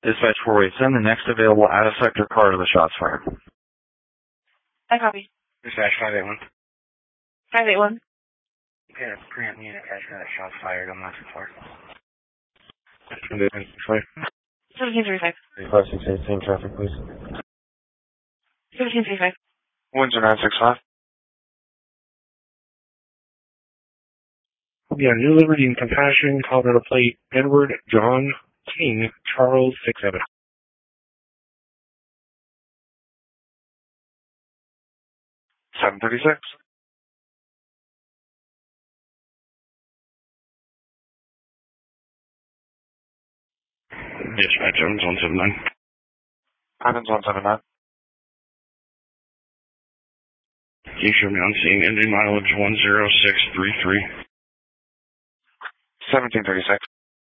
Dispatch 487, the next available out-of-sector car to the shots fired. I copy. Dispatch 581. 581. Yeah, Grant unit catch that shots fired on that floor. 1735. 618 traffic, please. 1735. Windsor 965. Yeah, New Liberty and Compassion, Colorado Plate, Edward John King, Charles 67. $736. Dispatch Evans 179. Evans 179. You should be on scene, engine mileage 10633. 1736.